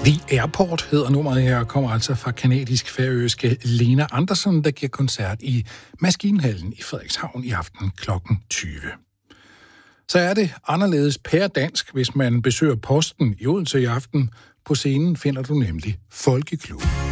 The Airport hedder nummeret her, og kommer altså fra kanadisk-færøske Lena Andersen, der giver koncert i Maskinhallen i Frederikshavn i aften kl. 20. Så er det anderledes pæredansk, hvis man besøger Posten i Odense i aften. På scenen finder du nemlig Folkeklub.